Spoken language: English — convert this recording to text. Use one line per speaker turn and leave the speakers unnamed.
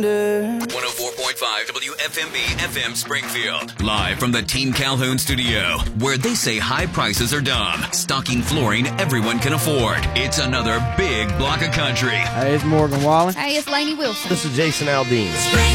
104.5 WFMB FM Springfield. Live from the Team Calhoun studio, where they say high prices are dumb, stocking flooring everyone can afford. It's another big block of country.
Hey, it's Morgan Wallen.
Hey, it's Lainey Wilson.
This is Jason Aldean.